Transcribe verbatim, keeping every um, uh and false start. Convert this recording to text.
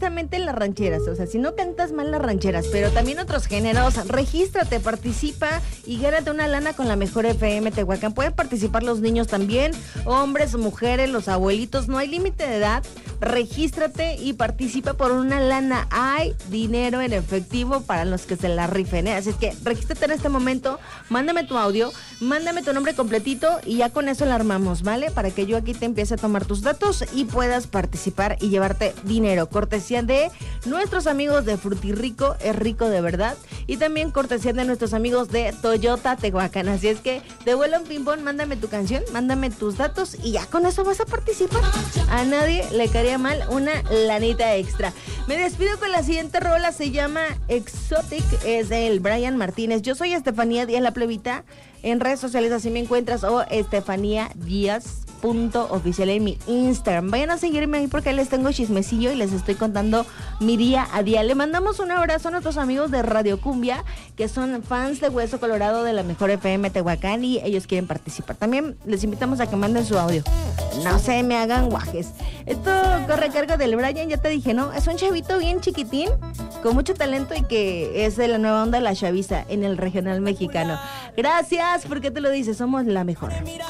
precisamente las rancheras, o sea, si no cantas mal las rancheras, pero también otros géneros, regístrate, participa y gánate una lana con la mejor F M Tehuacán. Pueden participar los niños también, hombres, mujeres, los abuelitos, no hay límite de edad. Regístrate y participa por una lana. Hay dinero en efectivo para los que se la rifen, ¿eh? Así es que regístrate en este momento, mándame tu audio, mándame tu nombre completito y ya con eso la armamos, ¿vale? Para que yo aquí te empiece a tomar tus datos y puedas participar y llevarte dinero. Cortesía de nuestros amigos de Frutirrico, es rico de verdad. Y también cortesía de nuestros amigos de Toyota Tehuacán. Así es que de vuelo en ping-pong, mándame tu canción, mándame tus datos y ya con eso vas a participar. A nadie le caería mal una lanita extra. Me despido con la siguiente rola, se llama Exotic, es del Brian Martínez. Yo soy Estefanía Díaz la Plebita. En redes sociales así me encuentras o Estefanía Díaz punto oficial en mi Instagram. Vayan a seguirme ahí porque les tengo chismecillo y les estoy contando mi día a día. Le mandamos un abrazo a nuestros amigos de Radio Cumbia, que son fans de Hueso Colorado de la mejor F M Tehuacán y ellos quieren participar. También les invitamos a que manden su audio. No se me hagan guajes. Esto corre a cargo del Brian, ya te dije, ¿no? Es un chavito bien chiquitín, con mucho talento y que es de la nueva onda de la chaviza en el regional mexicano. Gracias, porque te lo dices, somos la mejor.